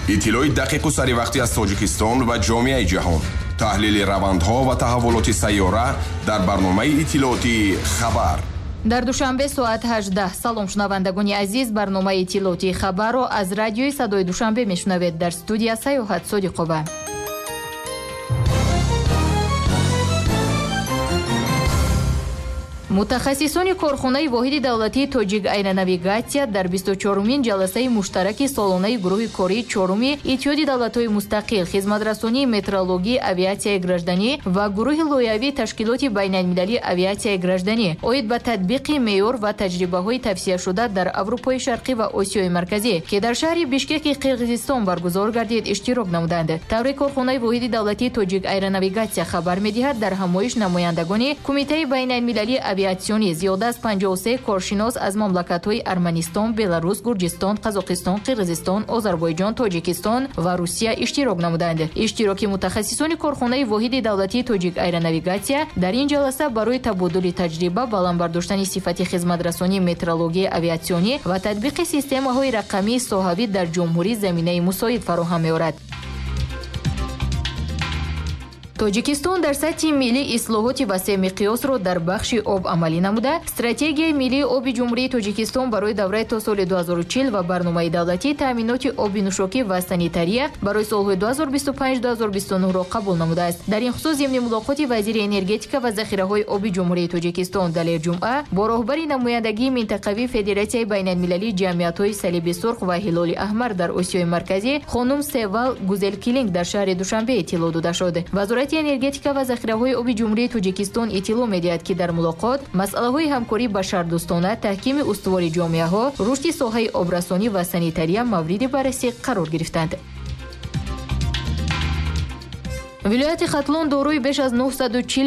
иттилои дақиқу саривақтӣ аз Тоҷикистон ва ҷомеаи ҷаҳон. таҳлили равандҳо ва таҳаввулоти сайёра дар барномаи иттилооти хабар. дар душанбе соат 18. салом шунавандагони азиз, барномаи иттилооти хабарро аз радиои садои душанбе мешунавед. дар студия Саёҳат Содиқова. мутахассисони корхонаи воҳиди давлатии Тоҷик Аэронавигатсия дар 24-умин ҷаласаи муштараки солонаи гурӯҳи кории 4-уми Иттиҳоди давлатҳои мустақил, хизматрасонии метеорологии авиатсияи гражданӣ ва гурӯҳи лоиҳавии ташкилоти байналмилалии авиатсияи гражданӣ оид ба татбиқи меъёр ва таҷрибаҳои тавсияшуда дар Аврупои Шарқӣ ва Осиёи Марказӣ, ки дар шаҳри Бишкеки Қирғизистон баргузор гардид, иштирок намуданд. таври корхонаи воҳиди давлатии Тоҷик Аэронавигатсия хабар медиҳад, дар ҳамоиш намояндагони Кумитаи байналмилалии авиатсионӣ зиёда аз 53 коршинос аз мамлакатҳои Арманистон, Беларус, Гурҷистон, Қазоқистон, Қирғизистон, Озарбойҷон, Тоҷикистон ва Русия иштирок намуданд. иштироки мутахассисони корхонаи воҳиди давлатии Тоҷик Аэронавигатсия дар ин ҷаласа барои табодули таҷриба, баландбардоштани сифати хизматрасонии метеорологии авиатсионӣ ва татбиқи системаҳои рақамии соҳавӣ дар ҷумҳурӣ заминаи мусоид фароҳам меорад. Тоҷикистон дар сатҳи миллӣ ислоҳоти васеъмиқёсро дар бахши об амалӣ намуда, стратегияи миллии оби ҷумҳурии Тоҷикистон барои давраи то соли 2040 ва барномаи давлатии таъминоти оби нӯшокӣ ва санитария барои солҳои 2025-2029-ро қабул намудааст. дар ин хусус зимни мулоқоти вазири энергетика ва захираҳои оби ҷумҳурии Тоҷикистон Далер Ҷумъа бо роҳбари намояндагии минтақавии Федератсияи байналмилалии ҷамъиятҳои Салиби сурх ва Ҳилоли аҳмар дар Осиёи Марказӣ хонум Севал Гузелкилинг дар шаҳри Душанбе иттилоъ дода шуд. Вазорати энергетика ва захираҳои оби ҷумҳурии Тоҷикистон иттилоъ медиҳад, ки дар мулоқот масъалаҳои ҳамкорӣ башардӯстона, таҳкими устувори ҷомеаҳо, рушди соҳаи обрасонӣ ва санитария мавриди баррасӣ қарор гирифтанд. вилояти Хатлон дорои беш аз 940